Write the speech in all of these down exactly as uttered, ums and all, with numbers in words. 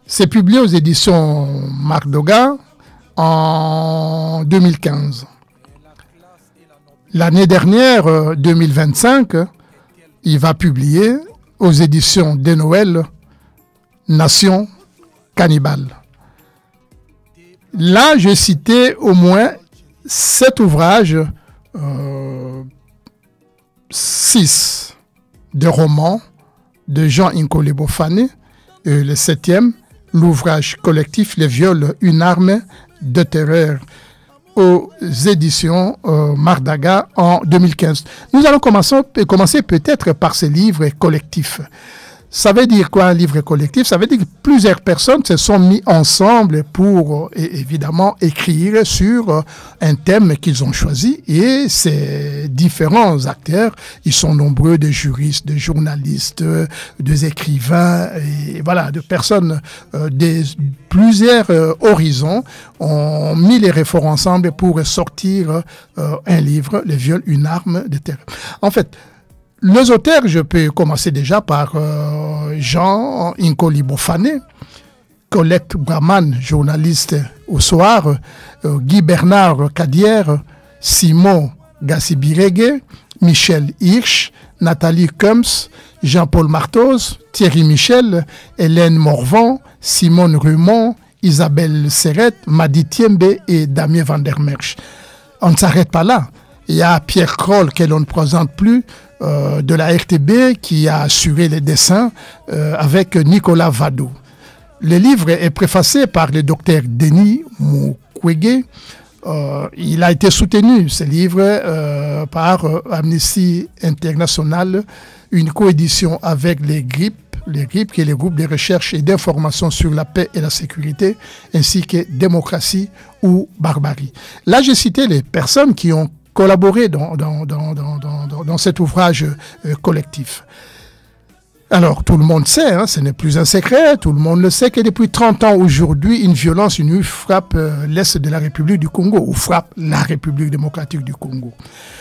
C'est publié aux éditions Marc-Doga en deux mille quinze. L'année dernière, deux mille vingt-cinq, il va publier aux éditions de Noël Nation cannibale. Là, j'ai cité au moins sept ouvrages, euh, six de romans de Jean Nkoli Bofane, et le septième, l'ouvrage collectif Les viols, une arme de terreur, aux éditions euh, Marc-Doga en deux mille quinze. Nous allons commencer, commencer peut-être par ces livres collectifs. Ça veut dire quoi un livre collectif? Ça veut dire que plusieurs personnes se sont mis ensemble pour évidemment écrire sur un thème qu'ils ont choisi, et ces différents acteurs, ils sont nombreux, des juristes, des journalistes, des écrivains, et voilà, de personnes euh, des plusieurs euh, horizons ont mis les réformes ensemble pour sortir euh, un livre, Les viols, une arme de terreur. En fait, les auteurs, je peux commencer déjà par euh, Jean Nkoli Bofane, Colette Braman, journaliste au soir, euh, Guy Bernard Cadière, Simon Gassibirege, Michel Hirsch, Nathalie Kums, Jean-Paul Martos, Thierry Michel, Hélène Morvan, Simone Rumon, Isabelle Serret, Madi Tiembe et Damien Van der Merch. On ne s'arrête pas là. Il y a Pierre Kroll, que l'on ne présente plus, euh, de la R T B, qui a assuré les dessins euh, avec Nicolas Vadou. Le livre est préfacé par le docteur Denis Mukwege. Euh, il a été soutenu, ce livre, euh, par euh, Amnesty International, une coédition avec les G R I P, les G R I P qui est le groupe de recherche et d'information sur la paix et la sécurité, ainsi que démocratie ou barbarie. Là, j'ai cité les personnes qui ont collaboré dans, dans, dans, dans, dans, dans cet ouvrage euh, collectif. Alors, tout le monde sait, hein, ce n'est plus un secret, tout le monde le sait que depuis trente ans aujourd'hui, une violence, une frappe euh, l'Est de la République du Congo, ou frappe la République démocratique du Congo.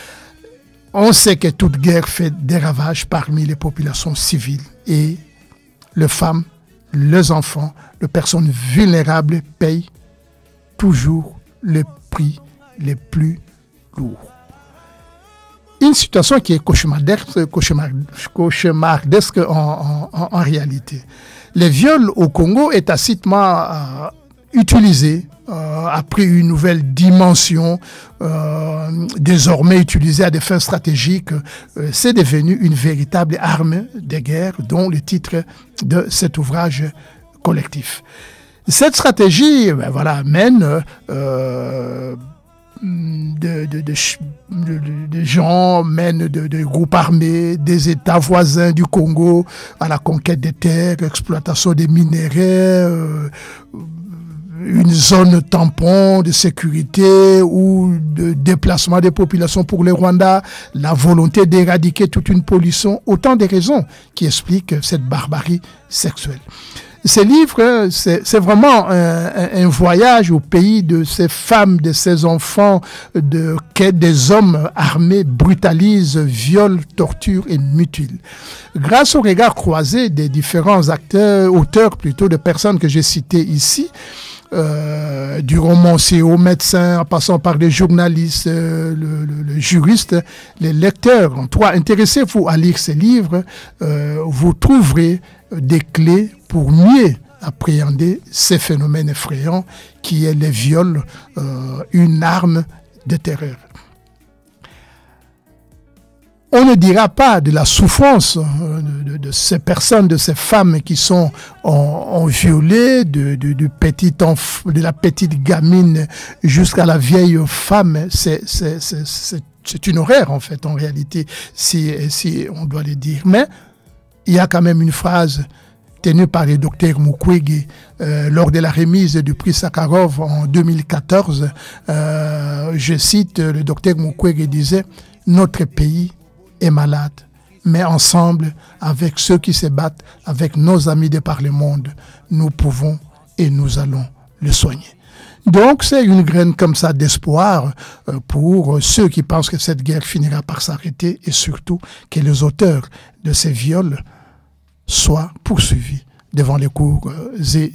On sait que toute guerre fait des ravages parmi les populations civiles, et les femmes, les enfants, les personnes vulnérables payent toujours le prix le plus lourd. Une situation qui est cauchemardesque, cauchemar, cauchemardesque en, en, en réalité. Le viol au Congo est tacitement euh, utilisé, euh, a pris une nouvelle dimension, euh, désormais utilisé à des fins stratégiques. Euh, c'est devenu une véritable arme de guerre, dont le titre de cet ouvrage collectif. Cette stratégie, ben voilà, mène euh, De, de, de, de, de gens, mènent de, de groupes armés, des États voisins du Congo à la conquête des terres, exploitation des minéraux, euh, une zone tampon de sécurité ou de déplacement des populations pour le Rwanda, la volonté d'éradiquer toute une pollution, autant de raisons qui expliquent cette barbarie sexuelle. Ces livres, c'est, c'est vraiment un, un voyage au pays de ces femmes, de ces enfants, de, que des hommes armés brutalisent, violent, torturent et mutilent. Grâce au regard croisé des différents acteurs, auteurs plutôt, de personnes que j'ai citées ici, Euh, du romancier au médecin, en passant par les journalistes, euh, le, le, le juriste, les lecteurs. En tout cas, intéressez-vous à lire ces livres, euh, vous trouverez des clés pour mieux appréhender ces phénomènes effrayants qui est les viols, euh, une arme de terreur. On ne dira pas de la souffrance de, de, de ces personnes, de ces femmes qui sont en, en violées, de, de, de, petite enf- de la petite gamine jusqu'à la vieille femme. C'est, c'est, c'est, c'est, c'est une horreur, en fait, en réalité, si, si on doit le dire. Mais il y a quand même une phrase tenue par le docteur Mukwege euh, lors de la remise du prix Sakharov en deux mille quatorze. Euh, je cite, le docteur Mukwege disait « Notre pays est malade, mais ensemble, avec ceux qui se battent, avec nos amis de par le monde, nous pouvons et nous allons le soigner. » Donc, c'est une graine comme ça d'espoir pour ceux qui pensent que cette guerre finira par s'arrêter, et surtout que les auteurs de ces viols soient poursuivis devant les cours et